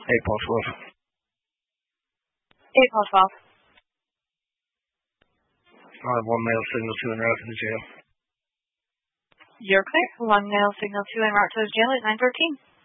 8 April 12th. I have 1 male signal 2 en route to the jail. You're clear. 1 male signal 2 en route to the jail at 9:13.